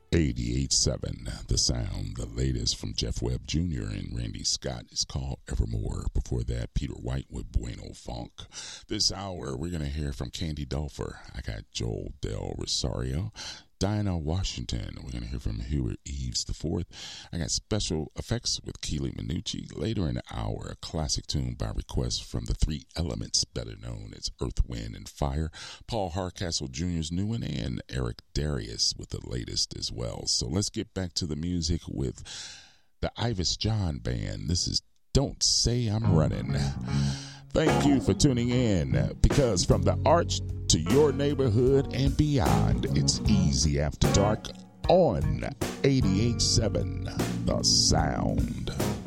88.7 The Sound, the latest from Jeff Webb Jr. and Randy Scott is called Evermore. Before that, Peter White with Bueno Funk. This hour, we're going to hear from Candy Dulfer. I got Joel Del Rosario, Diana Washington. We're going to hear from Hubert Eves IV. I got special effects with Keely Minucci. Later in the hour, a classic tune by request from the Three Elements, better known as Earth, Wind, and Fire. Paul Hardcastle Jr.'s new one, and Eric Darius with the latest as well. So let's get back to the music with the Ivis John Band. This is Don't Say I'm Running. Thank you for tuning in, because from the arch to your neighborhood and beyond, it's Easy After Dark on 88.7 The Sound.